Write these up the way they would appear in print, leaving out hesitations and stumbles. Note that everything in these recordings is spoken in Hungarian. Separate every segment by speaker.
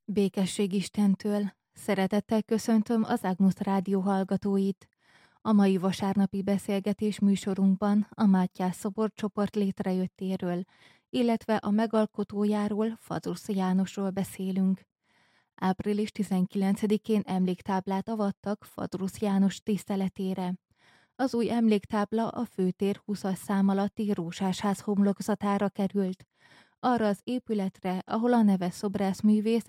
Speaker 1: Békesség Istentől! Szeretettel köszöntöm az Agnus Rádió hallgatóit. A mai vasárnapi beszélgetés műsorunkban a Mátyás szobor csoport létrejöttéről, illetve a megalkotójáról, Fadrusz Jánosról beszélünk. Április 19-én emléktáblát avattak Fadrusz János tiszteletére. Az új emléktábla a Főtér 20-as szám alatti Rózsásház homlokzatára került. Arra az épületre, ahol a neves szobrászművész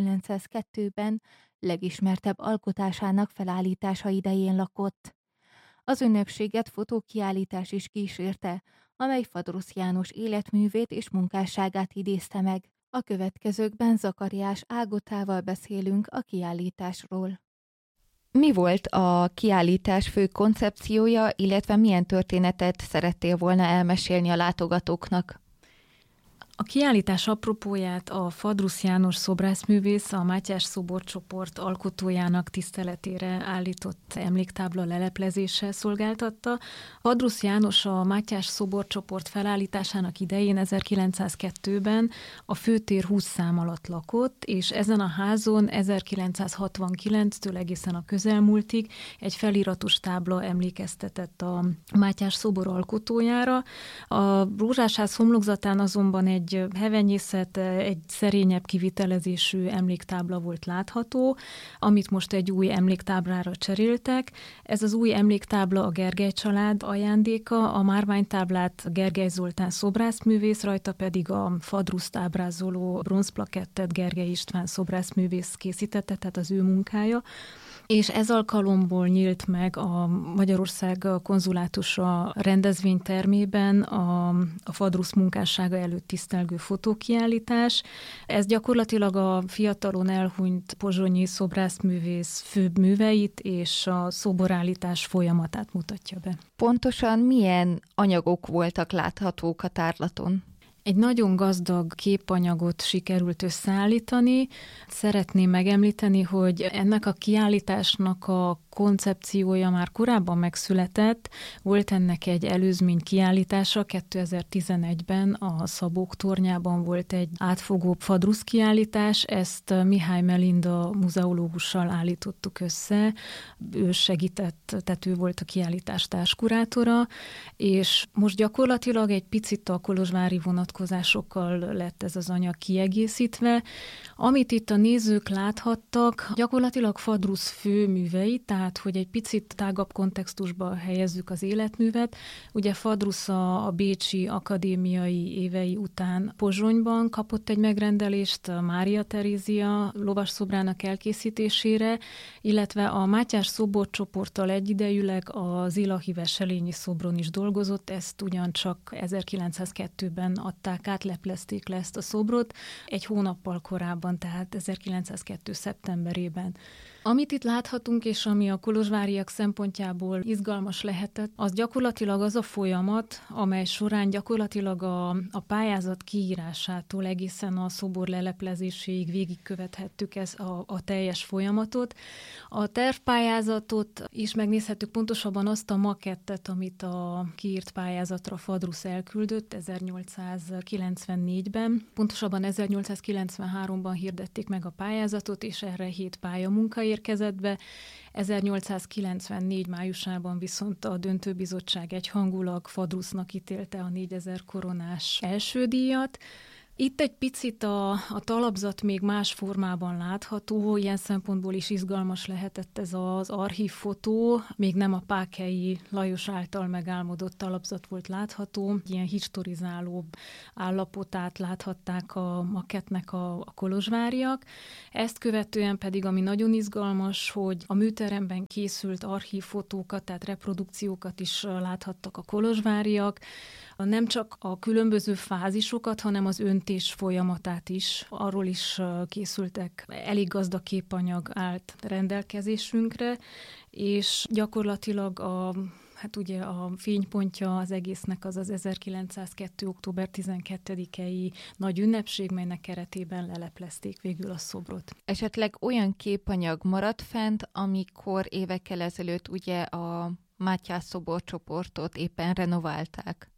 Speaker 1: 1902-ben legismertebb alkotásának felállítása idején lakott. Az ünnepséget fotókiállítás is kísérte, amely Fadrusz János életművét és munkásságát idézte meg. A következőkben Zakariás Ágotával beszélünk a kiállításról. Mi volt a kiállítás fő koncepciója, illetve milyen történetet szerettél volna elmesélni a látogatóknak?
Speaker 2: A kiállítás apropóját a Fadrusz János szobrászművész, a Mátyás szoborcsoport alkotójának tiszteletére állított emléktábla leleplezéssel szolgáltatta. Fadrusz János a Mátyás szoborcsoport felállításának idején 1902-ben a Főtér 20 szám alatt lakott, és ezen a házon 1969-től egészen a közelmúltig egy feliratos tábla emlékeztetett a Mátyás szobor alkotójára. A Rózsásház homlokzatán azonban egy hevenyészet, egy szerényebb kivitelezésű emléktábla volt látható, amit most egy új emléktáblára cseréltek. Ez az új emléktábla a Gergely család ajándéka, a márványtáblát Gergely Zoltán szobrászművész, rajta pedig a Fadruszt ábrázoló bronzplakettet Gergely István szobrászművész készítette, tehát az ő munkája. És ez alkalomból nyílt meg a Magyarország konzulátusa rendezvénytermében a Fadrusz munkássága előtt tisztelgő fotókiállítás. Ez gyakorlatilag a fiatalon elhunyt pozsonyi szobrászművész főbb műveit és a szoborállítás folyamatát mutatja be.
Speaker 1: Pontosan milyen anyagok voltak láthatók a tárlaton?
Speaker 2: Egy nagyon gazdag képanyagot sikerült összeállítani. Szeretném megemlíteni, hogy ennek a kiállításnak a koncepciója már korábban megszületett. Volt ennek egy előzmény kiállítása, 2011-ben a Szabók tornyában volt egy átfogó Fadrusz kiállítás, ezt Mihály Melinda muzeológussal állítottuk össze. Ő segített, tehát ő volt a kiállítás társkurátora, és most gyakorlatilag egy picit a kolozsvári vonatkozásokkal lett ez az anyag kiegészítve. Amit itt a nézők láthattak, gyakorlatilag Fadrusz főművei, tehát hogy egy picit tágabb kontextusba helyezzük az életművet. Ugye Fadrusz a bécsi akadémiai évei után Pozsonyban kapott egy megrendelést Mária Terézia lovasszobrának elkészítésére, illetve a Mátyás szoborcsoporttal egyidejűleg az Illahi Veselényi szobron is dolgozott, ezt ugyancsak 1902-ben adták át, leplezték le ezt a szobrot, egy hónappal korábban, tehát 1902. szeptemberében. Amit itt láthatunk, és ami a kolozsváriak szempontjából izgalmas lehetett, az gyakorlatilag az a folyamat, amely során gyakorlatilag a pályázat kiírásától egészen a szobor leleplezéséig végigkövethettük a teljes folyamatot. A tervpályázatot is megnézhettük, pontosabban azt a makettet, amit a kiírt pályázatra Fadrusz elküldött 1894-ben. Pontosabban 1893-ban hirdették meg a pályázatot, és erre 7 pályamunka érkezett be. 1894 májusában viszont a döntőbizottság egyhangulag Fadrusznak ítélte a 4000 koronás első díjat. Itt egy picit a talapzat még más formában látható, ilyen szempontból is izgalmas lehetett ez az archívfotó, még nem a Pákhelyi Lajos által megálmodott talapzat volt látható, ilyen historizálóbb állapotát láthatták a makettnek a kolozsváriak. Ezt követően pedig, ami nagyon izgalmas, hogy a műteremben készült archívfotókat, tehát reprodukciókat is láthattak a kolozsváriak, nem csak a különböző fázisokat, hanem az öntés folyamatát is. Arról is készültek, elég gazdag képanyag állt rendelkezésünkre, és gyakorlatilag a fénypontja az egésznek az 1902. október 12-i nagy ünnepség, melynek keretében leleplezték végül a szobrot.
Speaker 1: Esetleg olyan képanyag maradt fent, amikor évekkel ezelőtt ugye a Mátyás szoborcsoportot éppen renoválták?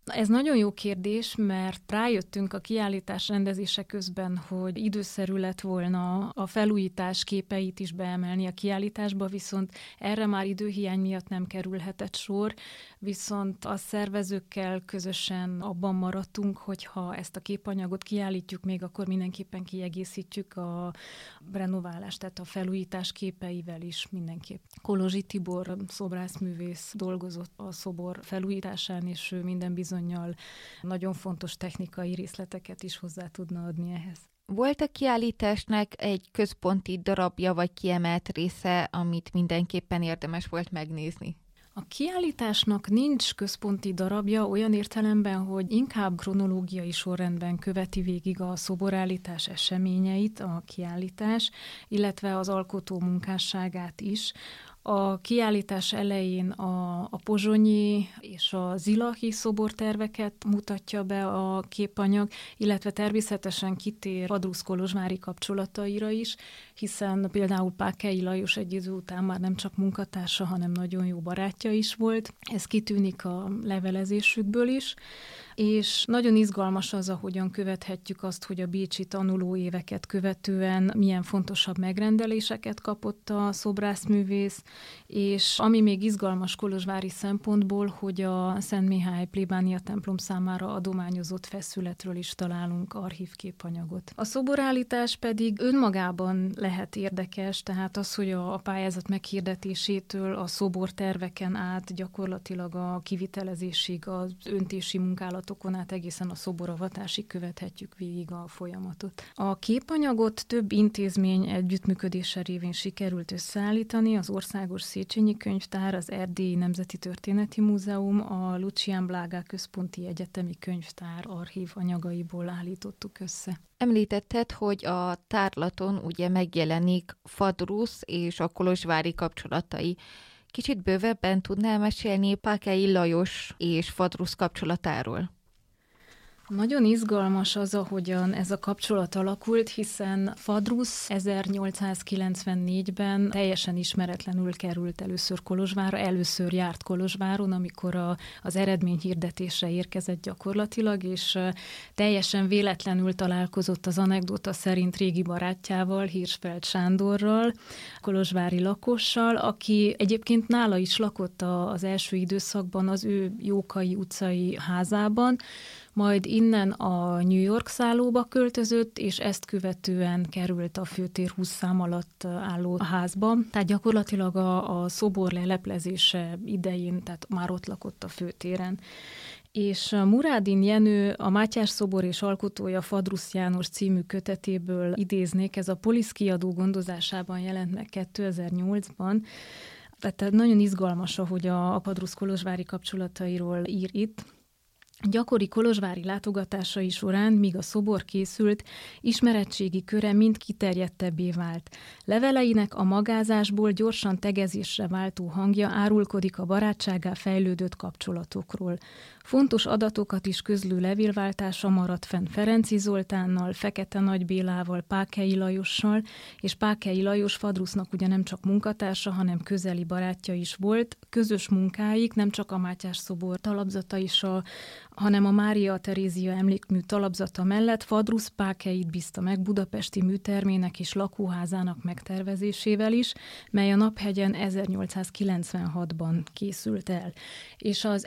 Speaker 2: Ez nagyon jó kérdés, mert rájöttünk a kiállítás rendezése közben, hogy időszerű lett volna a felújítás képeit is beemelni a kiállításba, viszont erre már időhiány miatt nem kerülhetett sor, viszont a szervezőkkel közösen abban maradtunk, hogy ha ezt a képanyagot kiállítjuk még, akkor mindenképpen kiegészítjük a renoválást, tehát a felújítás képeivel is mindenképp. Kolozsi Tibor szobrászművész dolgozott a szobor felújításán, és ő minden bizonnyal nagyon fontos technikai részleteket is hozzá tudna adni ehhez.
Speaker 1: Volt a kiállításnak egy központi darabja vagy kiemelt része, amit mindenképpen érdemes volt megnézni?
Speaker 2: A kiállításnak nincs központi darabja olyan értelemben, hogy inkább kronológiai sorrendben követi végig a szoborállítás eseményeit a kiállítás, illetve az alkotó munkásságát is. A kiállítás elején a pozsonyi és a zilahi szoborterveket mutatja be a képanyag, illetve természetesen kitér Vadrusz-kolozsvári kapcsolataira is, hiszen például Pákei Lajos egy idő után már nem csak munkatársa, hanem nagyon jó barátja is volt. Ez kitűnik a levelezésükből is, és nagyon izgalmas az, ahogyan követhetjük azt, hogy a bécsi tanuló éveket követően milyen fontosabb megrendeléseket kapott a szobrászművész, és ami még izgalmas kolozsvári szempontból, hogy a Szent Mihály plébánia templom számára adományozott feszületről is találunk archívképanyagot. A szoborállítás pedig önmagában lehet érdekes, tehát az, hogy a pályázat meghirdetésétől a szoborterveken át gyakorlatilag a kivitelezésig, az öntési munkálatokon át egészen a szoboravatásig követhetjük végig a folyamatot. A képanyagot több intézmény együttműködése révén sikerült összeállítani, az Országos Széchenyi Könyvtár, az Erdélyi Nemzeti Történeti Múzeum, a Lucián Blaga Központi Egyetemi Könyvtár archív anyagaiból állítottuk össze.
Speaker 1: Említetted, hogy a tárlaton ugye megjelenik Vadrusz és a kolozsvári kapcsolatai. Kicsit bővebben tudnál mesélni Pákei Lajos és Vadrusz kapcsolatáról?
Speaker 2: Nagyon izgalmas az, ahogyan ez a kapcsolat alakult, hiszen Vadrusz 1894-ben teljesen ismeretlenül került először Kolozsvárra, először járt Kolozsváron, amikor az eredményhirdetésre érkezett gyakorlatilag, és teljesen véletlenül találkozott az anekdóta szerint régi barátjával, Hirschfeld Sándorral, kolozsvári lakossal, aki egyébként nála is lakott az első időszakban az ő Jókai utcai házában, majd innen a New York szállóba költözött, és ezt követően került a főtér 20 szám alatt álló házba. Tehát gyakorlatilag a szobor leleplezése idején, tehát már ott lakott a főtéren. És Murádin Jenő, a Mátyás szobor és alkotója Vadrusz János című kötetéből idéznék, ez a Polisz kiadó gondozásában jelent meg 2008-ban, tehát nagyon izgalmas, ahogy a Vadrusz-kolozsvári kapcsolatairól ír itt. Gyakori kolozsvári látogatásai során, míg a szobor készült, ismeretségi köre mind kiterjedtebbé vált. Leveleinek a magázásból gyorsan tegezésre váltó hangja árulkodik a barátságá fejlődött kapcsolatokról. Fontos adatokat is közlő levélváltása maradt fenn Ferenczy Zoltánnal, Fekete Nagy Bélával, Pákei Lajossal, és Pákei Lajos Vadrusznak ugye nem csak munkatársa, hanem közeli barátja is volt. Közös munkáik nem csak a Mátyás szobor talapzata is, hanem a Mária Terézia emlékmű talapzata mellett Vadrusz Pákeit bízta meg budapesti műtermének és lakóházának megtervezésével is, mely a Naphegyen 1896-ban készült el. És az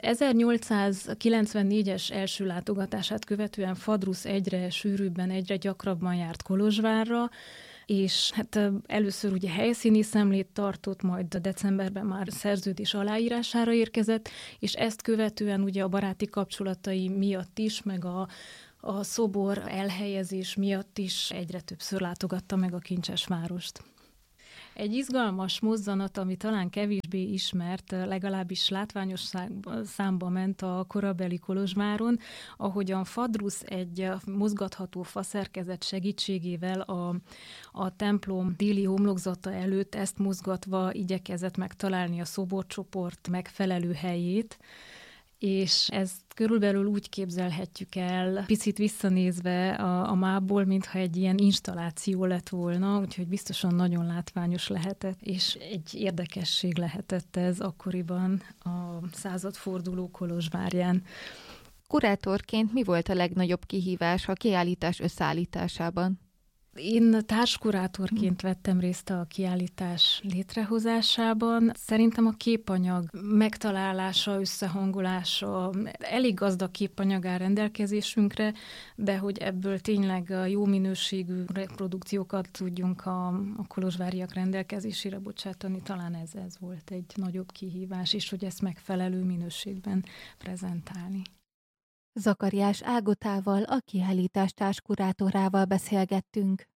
Speaker 2: 1894-es első látogatását követően Vadrusz egyre sűrűbben, egyre gyakrabban járt Kolozsvárra, és hát először ugye helyszíni szemlét tartott, majd decemberben már szerződés aláírására érkezett, és ezt követően ugye a baráti kapcsolatai miatt is, meg a szobor elhelyezés miatt is egyre többször látogatta meg a kincses várost. Egy izgalmas mozzanat, ami talán kevésbé ismert, legalábbis látványos számba ment a korabeli Kolozsváron, ahogyan Vadrusz egy mozgatható faszerkezet segítségével a templom déli homlokzata előtt ezt mozgatva igyekezett megtalálni a szoborcsoport megfelelő helyét, és ezt körülbelül úgy képzelhetjük el, picit visszanézve a mából, mintha egy ilyen installáció lett volna, úgyhogy biztosan nagyon látványos lehetett, és egy érdekesség lehetett ez akkoriban a századforduló Kolozsvárján.
Speaker 1: Kurátorként mi volt a legnagyobb kihívás a kiállítás összeállításában?
Speaker 2: Én társkurátorként vettem részt a kiállítás létrehozásában. Szerintem a képanyag megtalálása, összehangolása, elég gazdag képanyag áll rendelkezésünkre, de hogy ebből tényleg jó minőségű reprodukciókat tudjunk a kolozsváriak rendelkezésére bocsátani, talán ez volt egy nagyobb kihívás, és hogy ezt megfelelő minőségben prezentálni.
Speaker 1: Zakariás Ágotával, a kiállítás társkurátorával beszélgettünk.